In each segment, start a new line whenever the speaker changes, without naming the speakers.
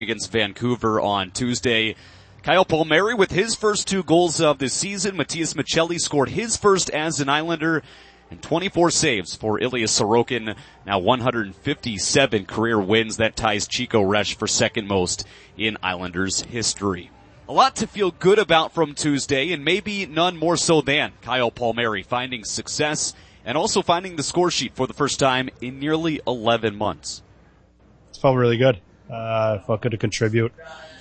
against Vancouver on Tuesday. Kyle Palmieri with his first 2 goals of the season. Matias Maccelli scored his first as an Islander, and 24 saves for Ilya Sorokin. Now 157 career wins. That ties Chico Resch for second most in Islanders history. A lot to feel good about from Tuesday, and maybe none more so than Kyle Palmieri finding success and also finding the score sheet for the first time in nearly 11 months.
It felt really good. Felt good to contribute.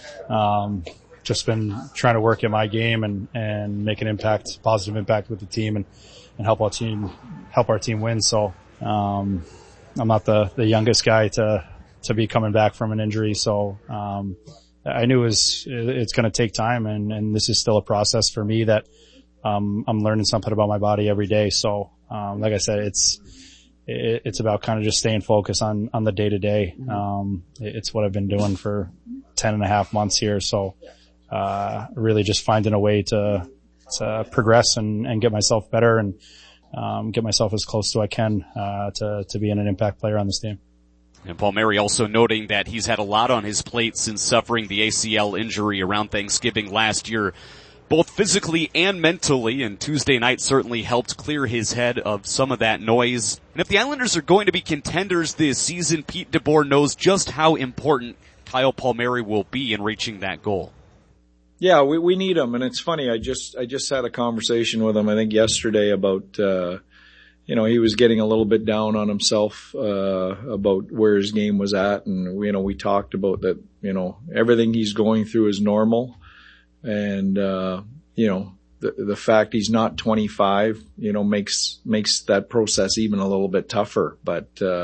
Just been trying to work at my game and make an impact, positive impact with the team and help our team win. So, I'm not the youngest guy to be coming back from an injury. So, I knew it's going to take time and this is still a process for me that, I'm learning something about my body every day. So, like I said, it's about kind of just staying focused on the day to day. It's what I've been doing for 10 and a half months here. So, really just finding a way to progress and get myself better and, get myself as close to I can, to being an impact player on this team.
And Palmieri also noting that he's had a lot on his plate since suffering the ACL injury around Thanksgiving last year, both physically and mentally, and Tuesday night certainly helped clear his head of some of that noise. And if the Islanders are going to be contenders this season, Pete DeBoer knows just how important Kyle Palmieri will be in reaching that goal.
Yeah, we need him, and it's funny, I just had a conversation with him, I think yesterday about, he was getting a little bit down on himself, about where his game was at, and, we talked about that, everything he's going through is normal, and, the fact he's not 25, makes that process even a little bit tougher, but,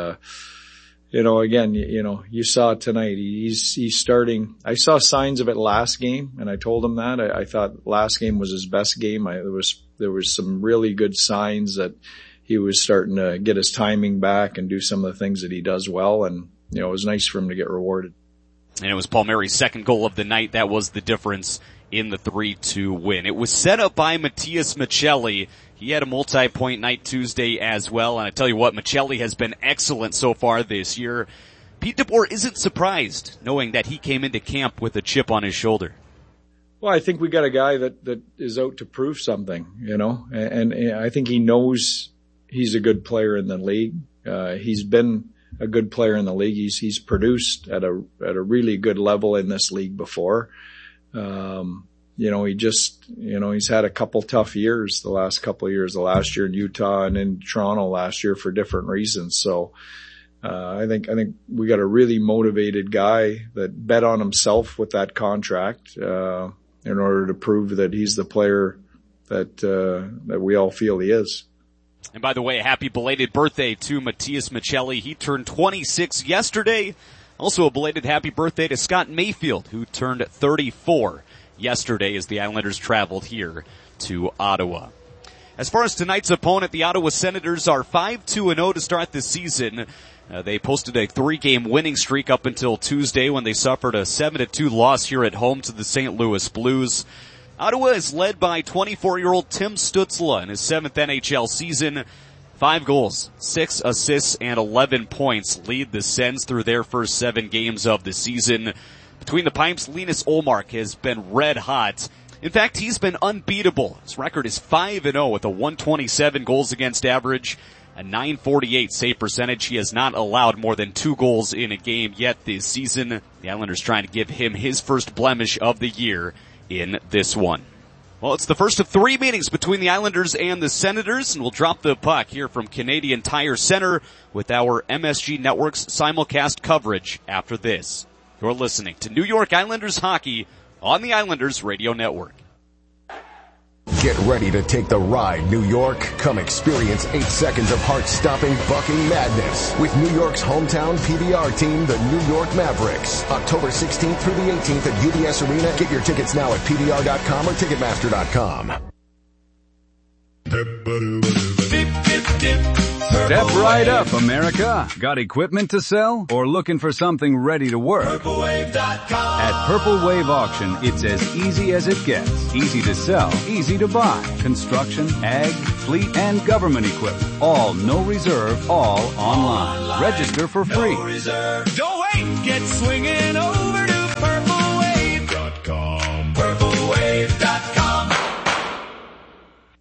again, you saw it tonight. He's starting. I saw signs of it last game, and I told him that. I thought last game was his best game. There was some really good signs that he was starting to get his timing back and do some of the things that he does well, and, it was nice for him to get rewarded.
And it was Palmieri's second goal of the night. That was the difference in the 3-2 win. It was set up by Matias Maccelli. He had a multi-point night Tuesday as well, and I tell you what, Maccelli has been excellent so far this year. Pete DeBoer isn't surprised, knowing that he came into camp with a chip on his shoulder.
Well, I think we got a guy that is out to prove something, and I think he knows he's a good player in the league. He's been a good player in the league. He's produced at a really good level in this league before. He's had a couple tough years, the last couple of years, the last year in Utah and in Toronto last year for different reasons. So, I think we got a really motivated guy that bet on himself with that contract, in order to prove that he's the player that we all feel he is.
And by the way, happy belated birthday to Matias Maccelli. He turned 26 yesterday. Also a belated happy birthday to Scott Mayfield, who turned 34 yesterday as the Islanders traveled here to Ottawa. As far as tonight's opponent, the Ottawa Senators are 5-2-0 to start the season. They posted a 3-game winning streak up until Tuesday when they suffered a 7-2 loss here at home to the St. Louis Blues. Ottawa is led by 24-year-old Tim Stützle in his 7th NHL season. 5 goals, 6 assists, and 11 points lead the Sens through their first 7 games of the season. Between the pipes, Linus Ullmark has been red hot. In fact, he's been unbeatable. His record is 5-0 with a 127 goals against average, a 948 save percentage. He has not allowed more than 2 goals in a game yet this season. The Islanders trying to give him his first blemish of the year in this one. Well, it's the first of 3 meetings between the Islanders and the Senators, and we'll drop the puck here from Canadian Tire Center with our MSG Network's simulcast coverage after this. You're listening to New York Islanders hockey on the Islanders Radio Network.
Get ready to take the ride, New York. Come experience 8 seconds of heart-stopping, bucking madness with New York's hometown PBR team, the New York Mavericks. October 16th through the 18th at UBS Arena. Get your tickets now at PBR.com or Ticketmaster.com.
Step right up, America. Got equipment to sell or looking for something ready to work? PurpleWave.com. At Purple Wave Auction, it's as easy as it gets. Easy to sell, easy to buy. Construction, ag, fleet, and government equipment. All no reserve, all online. Register for free.
Don't wait, get swinging over to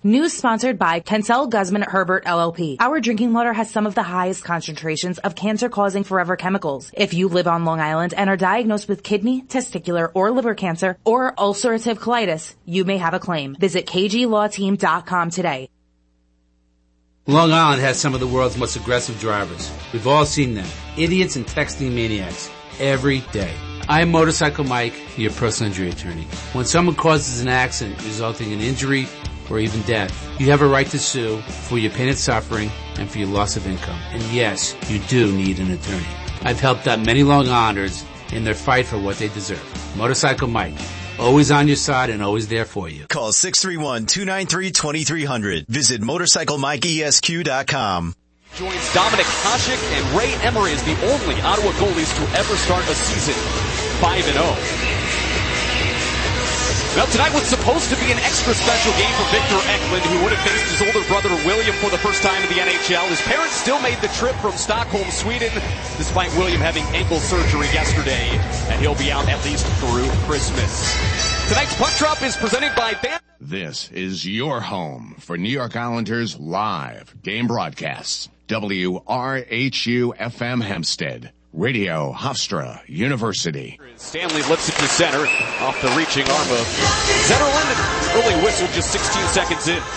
News sponsored by Kensel Guzman Herbert LLP. Our drinking water has some of the highest concentrations of cancer-causing forever chemicals. If you live on Long Island and are diagnosed with kidney, testicular, or liver cancer, or ulcerative colitis, you may have a claim. Visit kglawteam.com today.
Long Island has some of the world's most aggressive drivers. We've all seen them. Idiots and texting maniacs. Every day. I am Motorcycle Mike, your personal injury attorney. When someone causes an accident resulting in injury or even death, you have a right to sue for your pain and suffering and for your loss of income. And yes, you do need an attorney. I've helped out many Long Islanders in their fight for what they deserve. Motorcycle Mike, always on your side and always there for you.
Call 631-293-2300. Visit MotorcycleMikeESQ.com.
Joins Dominic Hasek and Ray Emery as the only Ottawa goalies to ever start a season 5-0. Well, tonight was supposed to be an extra special game for Victor Eklund, who would have faced his older brother William for the first time in the NHL. His parents still made the trip from Stockholm, Sweden, despite William having ankle surgery yesterday, and he'll be out at least through Christmas. Tonight's puck drop is presented by Van.
This is your home for New York Islanders live game broadcasts. WRHU-FM Hempstead. Radio Hofstra University.
Stanley lifts it to center off the reaching arm of Zetterlund. Early whistle just 16 seconds in.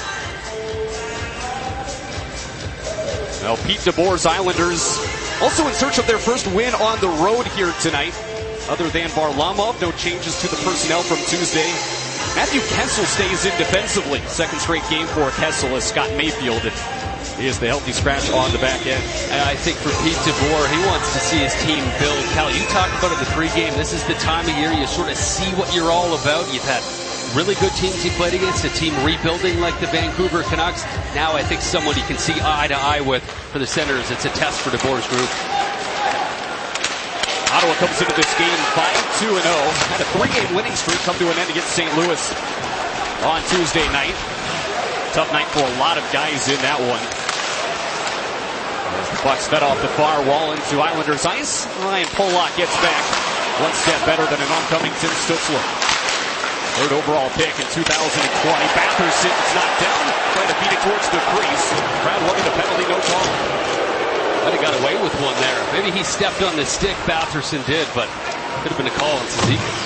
Now Pete DeBoer's Islanders also in search of their first win on the road here tonight. Other than Varlamov, no changes to the personnel from Tuesday. Matthew Kessel stays in defensively. Second straight game for Kessel as Scott Mayfield is the healthy scratch on the back end.
And I think for Pete DeBoer, he wants to see his team build. Cal, you talked about it in the pregame. This is the time of year you sort of see what you're all about. You've had really good teams you played against, a team rebuilding like the Vancouver Canucks. Now I think someone you can see eye to eye with for the Senators. It's a test for DeBoer's group.
Ottawa comes into this game 5-2-0. Had a 3-game winning streak come to an end against St. Louis on Tuesday night. Tough night for a lot of guys in that one. As the Bucks fed off the far wall into Islanders ice, Ryan Pollock gets back one step better than an oncoming Tim Stutzler. Third overall pick in 2020. Batherson is knocked down, trying to beat it towards the crease. Crowd wanting the penalty, no call.
Might have got away with one there. Maybe he stepped on the stick, Batherson did, but could have been a call on Cizikas.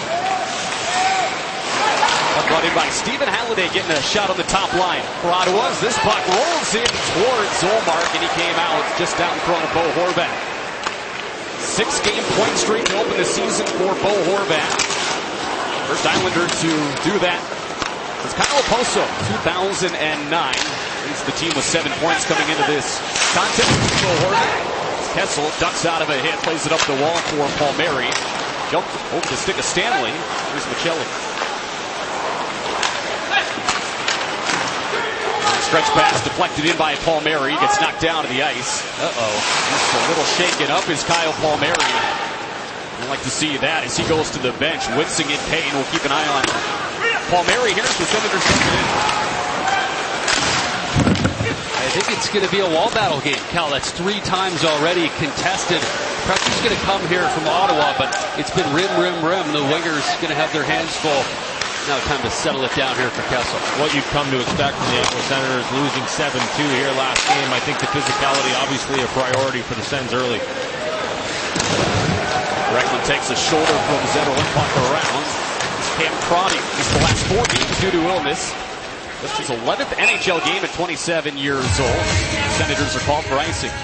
Brought in by Stephen Halliday, getting a shot on the top line for Ottawa. As this puck rolls in towards Zolmark, and he came out just out in front of Bo Horvat. 6-game point streak to open the season for Bo Horvat. First Islander to do that was Kyle Oposo, 2009. Leads the team with 7 points coming into this contest. Bo Horvat. Kessel ducks out of a hit, plays it up the wall for Palmieri. Jumped over the stick of Stanley. Here's Michelli. Stretch pass deflected in by Palmieri. Gets knocked down to the ice. Just a little shaken up is Kyle Palmieri. I'd like to see that as he goes to the bench, wincing in pain. We'll keep an eye on Palmieri here as the Senators come in.
I think it's going to be a wall battle game, Cal. That's 3 times already contested. Pressure's going to come here from Ottawa, but it's been rim. The wingers going to have their hands full. Now time to settle it down here for Kessel.
What you've come to expect from the Ottawa Senators, losing 7-2 here last game. I think the physicality obviously a priority for the Sens early.
Reckland takes a shoulder from Zetterlund, puck around. Cam Crotty is the last 4 games due to illness. This is his 11th NHL game at 27 years old. The Senators are called for icing.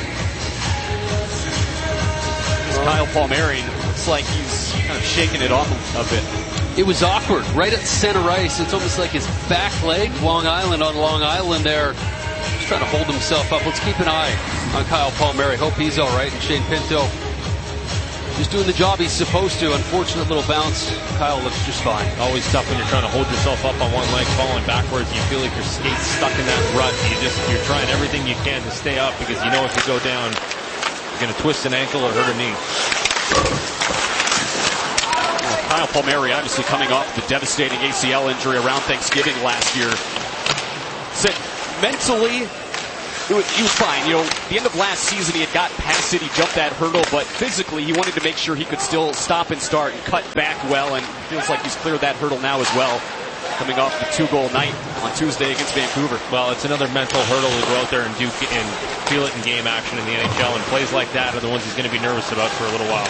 Kyle Palmieri looks like he's kind of shaking it off a bit.
It was awkward, right at center ice. It's almost like his back leg, Long Island on Long Island there. Just trying to hold himself up. Let's keep an eye on Kyle Palmieri. Hope he's all right. And Shane Pinto just doing the job he's supposed to. Unfortunate little bounce. Kyle looks just fine.
Always tough when you're trying to hold yourself up on one leg, falling backwards. You feel like your skate's stuck in that rut. You're trying everything you can to stay up because you know if you go down, you're going to twist an ankle or hurt a knee.
Kyle Palmieri obviously coming off the devastating ACL injury around Thanksgiving last year. Said mentally, he was fine. You know, the end of last season, he had got past it. He jumped that hurdle, but physically, he wanted to make sure he could still stop and start and cut back well, and feels like he's cleared that hurdle now as well. coming off the 2-goal night on Tuesday against Vancouver.
Well, it's another mental hurdle to go out there and feel it in game action in the NHL, and plays like that are the ones he's going to be nervous about for a little while.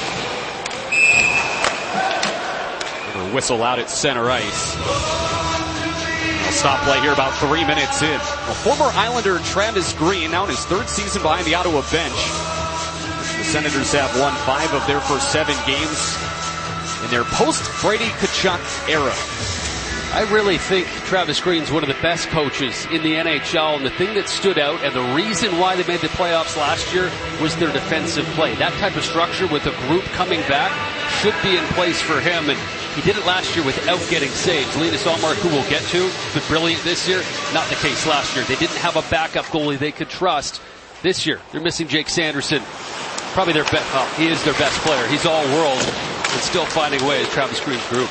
Another whistle out at center ice. I'll stop play here about 3 minutes in. A former Islander, Travis Green, now in his third season behind the Ottawa bench. The Senators have won 5 of their first 7 games in their post-Brady Tkachuk era.
I really think Travis Green's one of the best coaches in the NHL, and the thing that stood out and the reason why they made the playoffs last year was their defensive play. That type of structure with a group coming back should be in place for him, and he did it last year without getting saves. Linus Ullmark, who we'll get to, but brilliant this year. Not the case last year. They didn't have a backup goalie they could trust. This year, they're missing Jake Sanderson. Probably their best, he is their best player. He's all world, and still finding ways, Travis Green's group.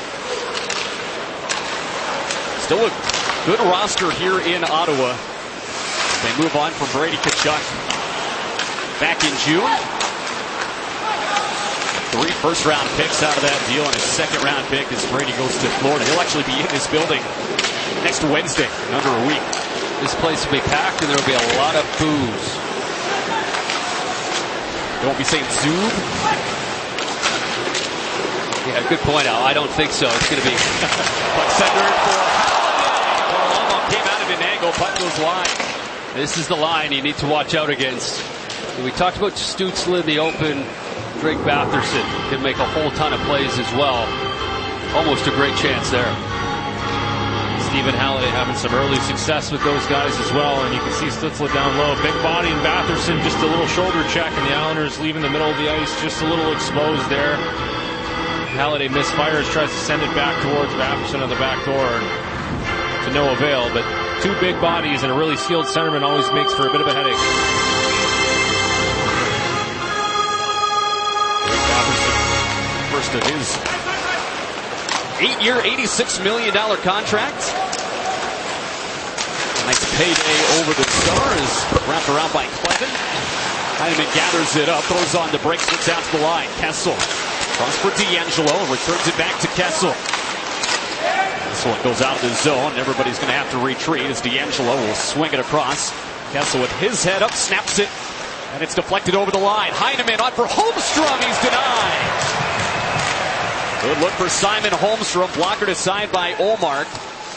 Still a good roster here in Ottawa. They move on from Brady Tkachuk back in June. 3 first-round picks out of that deal and a second-round pick as Brady goes to Florida. He'll actually be in this building next Wednesday in under a week.
This place will be packed and there will be a lot of booze.
You won't be saying Zoob?
Yeah, good point, Al. I don't think so. It's going to be
but center for came out of an angle, puck goes wide.
This is the line you need to watch out against. We talked about Stützle in the open. Drake Batherson can make a whole ton of plays as well. Almost a great chance there.
Stephen Halliday having some early success with those guys as well, and you can see Stützle down low. Big body and Batherson, just a little shoulder check, and the Islanders leaving the middle of the ice, just a little exposed there. Halliday misfires, tries to send it back towards Batherson on the back door. To no avail, but 2 big bodies and a really skilled centerman always makes for a bit of a headache.
First of his 8-year, $86 million contract. Nice payday over the star is wrapped around by Clevin. Heineman gathers it up, throws on the break, sticks out to the line. Kessel cross for D'Angelo, returns it back to Kessel. This one goes out of the zone, and everybody's going to have to retreat as D'Angelo will swing it across. Kessel with his head up, snaps it, and it's deflected over the line. Heineman on for Holmstrom, he's denied. Good look for Simon Holmstrom, blockered aside by Ullmark.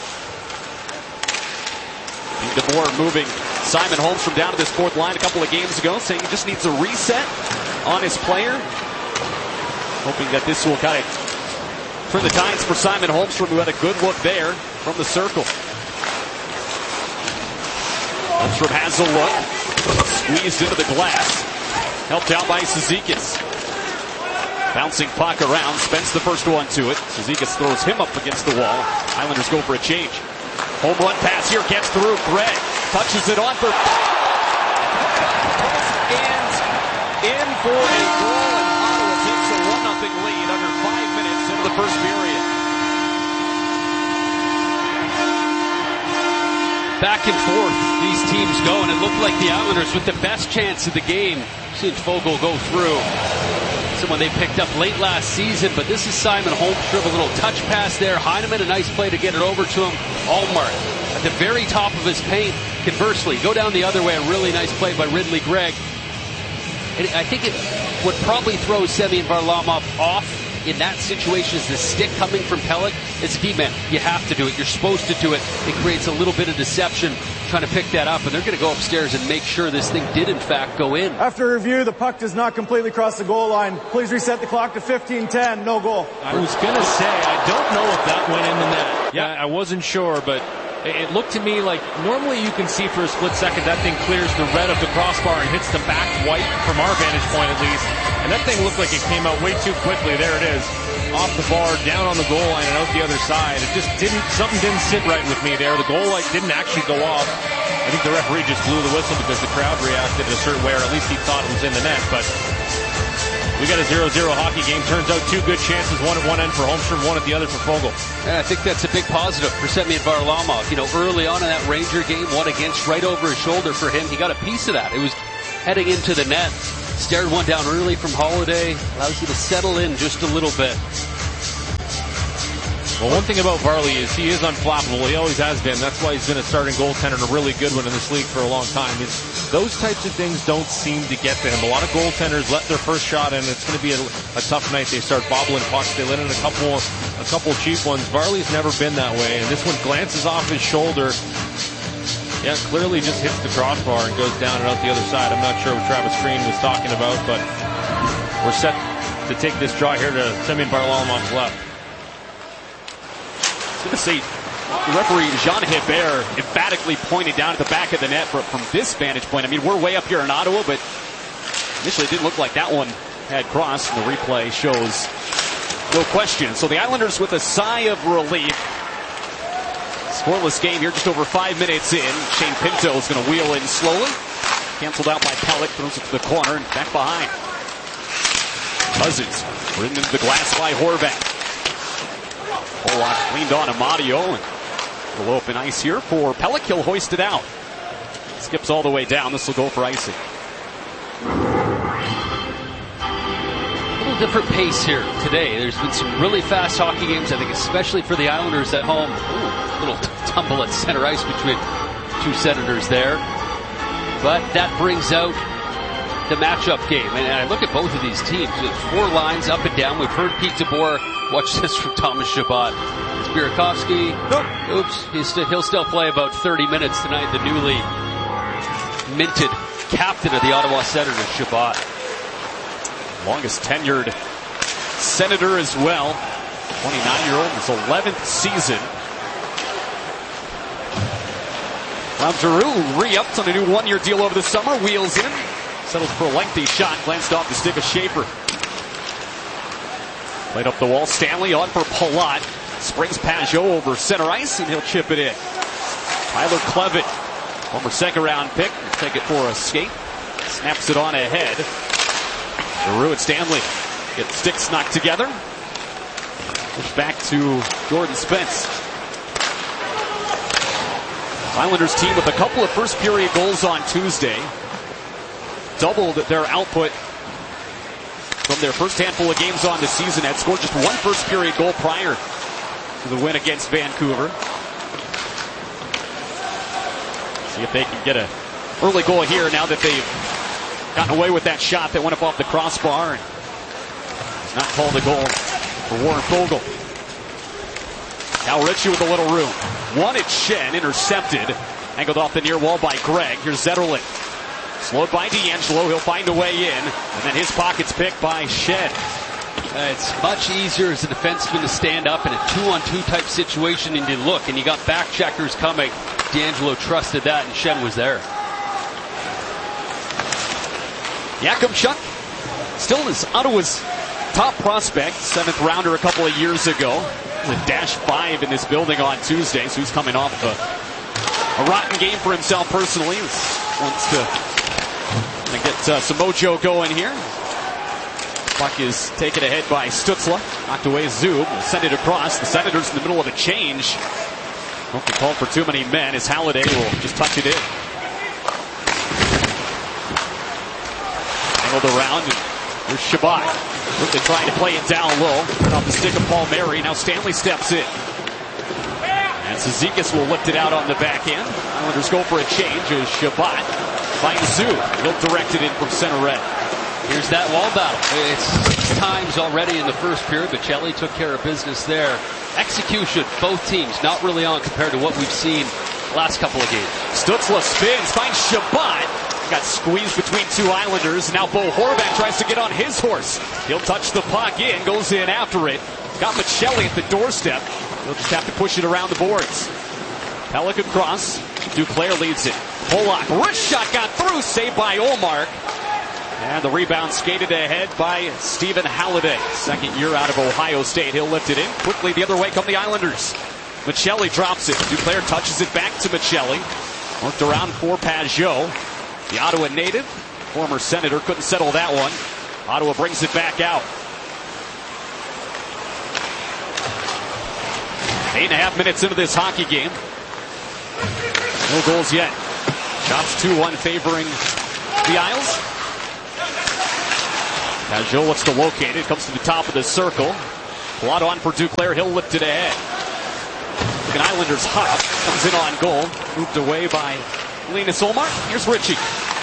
DeBoer moving Simon Holmstrom down to this 4th line a couple of games ago, saying he just needs a reset on his player. Hoping that this will kind of turn the tides for Simon Holmstrom, who had a good look there from the circle. Holmstrom has a look. Squeezed into the glass. Helped out by Cizikas. Bouncing puck around. Spends the first one to it. Cizikas throws him up against the wall. Islanders go for a change. Home run pass here. Gets through. Gregg touches it on for... And in for a goal. And Ottawa takes a 1-0 lead under 5 minutes into the first period.
Back and forth, these teams go, and it looked like the Islanders with the best chance of the game. Seen Fogle go through. Someone they picked up late last season, but this is Simon Holmstrom, a little touch pass there. Heineman, a nice play to get it over to him. Ullmark at the very top of his paint. Conversely, go down the other way, a really nice play by Ridley Gregg. And I think what probably throws Semyon Varlamov off in that situation is the stick coming from Pelech. It's a D-man. You have to do it. You're supposed to do it. It creates a little bit of deception trying to pick that up, and they're going to go upstairs and make sure this thing did in fact go in.
After review, the puck does not completely cross the goal line. Please reset the clock to 15:10. No goal.
I was going to say, I don't know if that went in the net. Yeah, I wasn't sure, but it looked to me like normally you can see for a split second that thing clears the red of the crossbar and hits the back white from our vantage point at least. And that thing looked like it came out way too quickly. There it is. Off the bar, down on the goal line, and out the other side. It just something didn't sit right with me there. The goal light didn't actually go off. I think the referee just blew the whistle because the crowd reacted in a certain way, or at least he thought it was in the net. But we got a 0-0 hockey game. Turns out 2 good chances, one at one end for Holmstrom, one at the other for Fogle.
And I think that's a big positive for Semyon Varlamov. You know, early on in that Ranger game, one against right over his shoulder for him. He got a piece of that. It was heading into the net. Stared one down early from Holiday. Allows you to settle in just a little bit.
Well, one thing about Varley is he is unflappable. He always has been. That's why he's been a starting goaltender and a really good one in this league for a long time. Those types of things don't seem to get to him. A lot of goaltenders let their first shot in. It's going to be a tough night. They start bobbling pucks. They let in a couple cheap ones. Varley's never been that way, and this one glances off his shoulder. Yeah, clearly just hits the crossbar and goes down and out the other side. I'm not sure what Travis Green was talking about, but we're set to take this draw here to Semyon Varlamov's left.
I was going to say, the referee, Jean Hebert, emphatically pointed down at the back of the net from this vantage point. I mean, we're way up here in Ottawa, but initially it didn't look like that one had crossed, and the replay shows no question. So the Islanders with a sigh of relief. Scoreless game here, just over 5 minutes in. Shane Pinto is going to wheel in slowly. Canceled out by Pelech, throws it to the corner and back behind. Cousins ridden into the glass by Horvat. Polak leaned on Amadio, and a little open ice here for Pelech. He'll hoist it out. Skips all the way down. This will go for icing.
A little different pace here today. There's been some really fast hockey games, I think, especially for the Islanders at home. Ooh, little tumble at center ice between two Senators there. But that brings out the matchup game. And I look at both of these teams. It's 4 lines up and down. We've heard Pete DeBoer. Watch this from Thomas Chabot. Spirakovsky. Nope. Oops. He'll still play about 30 minutes tonight. The newly minted captain of the Ottawa Senators, Chabot.
Longest tenured Senator as well. 29-year-old. His 11th season. Now Giroux re-upped on a new 1-year deal over the summer. Wheels in. Settles for a lengthy shot. Glanced off the stick of Schaefer. Played up the wall. Stanley on for Palat. Springs Pajot over center ice, and he'll chip it in. Tyler Clevitt, former second-round pick, will take it for a skate. Snaps it on ahead. Giroux and Stanley get the sticks knocked together. Push back to Jordan Spence. Islanders team with a couple of first-period goals on Tuesday. Doubled their output from their first handful of games on the season. Had scored just one first-period goal prior to the win against Vancouver. See if they can get an early goal here now that they've gotten away with that shot that went up off the crossbar. And it's not called a goal for Warren Fogle. Now Ritchie with a little room. One at Shen, intercepted. Angled off the near wall by Gregg. Here's Zetterlund. Slowed by D'Angelo, he'll find a way in, and then his pocket's picked by Shed.
It's much easier as a defenseman to stand up in a 2-on-2 type situation and to look, and you got back checkers coming. D'Angelo trusted that, and Shed was there.
Jakubchuk still is Ottawa's top prospect, 7th rounder a couple of years ago. The -5 in this building on Tuesday, so he's coming off a rotten game for himself personally. He wants to get some mojo going here. Puck is taken ahead by Stützle. Knocked away Zub. Will send it across. The Senators in the middle of a change. Don't be called for too many men as Halliday will just touch it in. Angled around. And there's Chabot. Quickly trying to play it down low. Right off the stick of Paul Mary. Now Stanley steps in. And Cizikas will lift it out on the backhand. Islanders go for a change as Chabot finds Zub. He'll direct it in from center red.
Here's that wall battle. It's 6 times already in the first period, but Chelly took care of business there. Execution, both teams, not really on compared to what we've seen last couple of games.
Stützle spins, finds Chabot. Got squeezed between two Islanders. Now Bo Horvat tries to get on his horse. He'll touch the puck in, goes in after it. Got Michelli at the doorstep. He'll just have to push it around the boards. Pelech across. Duclair leads it. Polak, wrist shot got through, saved by Ullmark. And the rebound skated ahead by Stephen Halliday. Second year out of Ohio State. He'll lift it in. Quickly the other way come the Islanders. Michelli drops it. Duclair touches it back to Michelli. Worked around for Pajot. The Ottawa native, former Senator, couldn't settle that one. Ottawa brings it back out. 8.5 minutes into this hockey game. No goals yet. Shots 2-1 favoring the Isles. Pajot looks to locate it. Comes to the top of the circle. Plot on for Duclair. He'll lift it ahead. Look at Islanders hop. Comes in on goal. Moved away by Linus Ullmark. Here's Ritchie.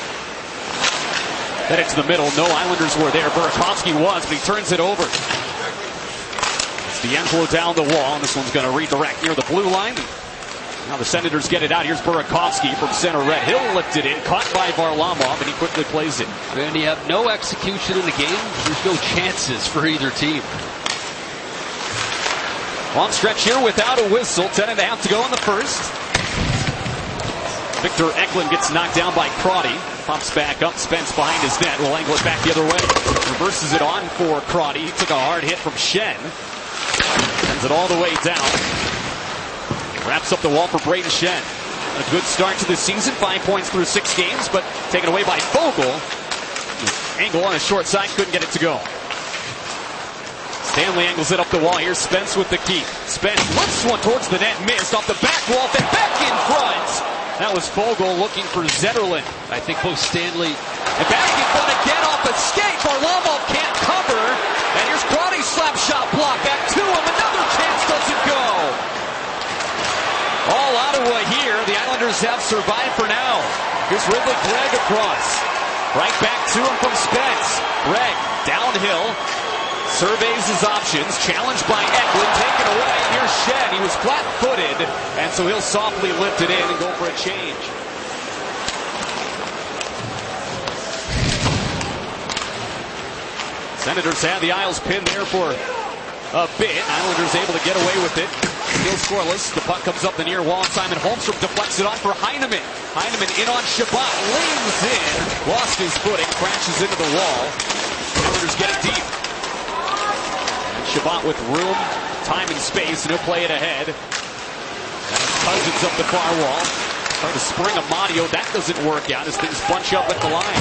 Then into the middle. No Islanders were there. Burakovsky was, but he turns it over. It's D'Angelo down the wall, and this one's going to redirect near the blue line. Now the Senators get it out. Here's Burakovsky from center red. He'll lift it in. Caught by Varlamov, and he quickly plays it.
And you have no execution in the game. There's no chances for either team.
Long stretch here without a whistle. 10.5 to go in the first. Victor Eklund gets knocked down by Crotty. Pops back up. Spence behind his net. Will angle it back the other way. Reverses it on for Crotty. He took a hard hit from Shen. Sends it all the way down. Wraps up the wall for Brayden Shen. A good start to the season. 5 points through 6 games, but taken away by Fogle. Angle on his short side. Couldn't get it to go. Stanley angles it up the wall. Here's Spence with the key. Spence lifts one towards the net. Missed off the back wall. Then back in front. That was Fogle looking for Zetterlund.
I think both Stanley
and back in front again off the skate. Varlamov can't cover. And here's Crotty's slap shot block back to him. Another chance doesn't go. All Ottawa here. The Islanders have survived for now. Here's Ridley Gregg across. Right back to him from Spence. Gregg downhill. Surveys his options. Challenged by Eklund. Taken away. Here's Shen. He was flat-footed. And so he'll softly lift it in and go for a change. Senators have the Isles pinned there for a bit. Islanders able to get away with it. Still scoreless. The puck comes up the near wall. Simon Holmstrom deflects it on for Heineman. Heineman in on Shabbat. Leans in. Lost his footing. Crashes into the wall. Islanders get it deep. Shabbat with room, time, and space, and he'll play it ahead. Cousins up the far wall. Trying to spring Amadio. That doesn't work out as things bunch up at the line.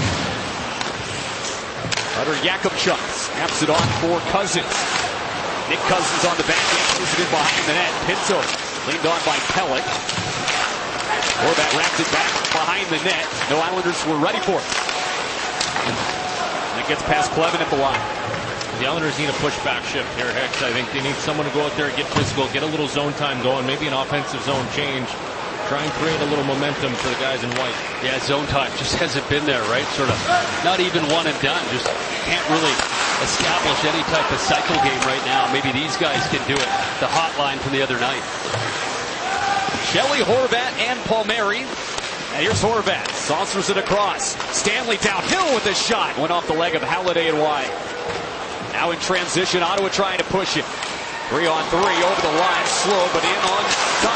Cutter Jakubchuk snaps it on for Cousins. Nick Cousins on the back end, moves it in behind the net. Pinto leaned on by Pellick. Horvat wrapped it back behind the net. No Islanders were ready for it. And it gets past Clevin at the line.
The Islanders need a push-back shift here, Hicks. I think they need someone to go out there and get physical, get a little zone time going, maybe an offensive zone change. Try and create a little momentum for the guys in white.
Yeah, zone time just hasn't been there, right? Sort of not even one and done. Just can't really establish any type of cycle game right now. Maybe these guys can do it. The hotline from the other night.
Shelley, Horvat, and Palmieri. And here's Horvat. Saucers it across. Stanley downhill with a shot. Went off the leg of Halliday and wide. Now in transition, Ottawa trying to push it. 3-on-3 over the line. Slow, but in on top.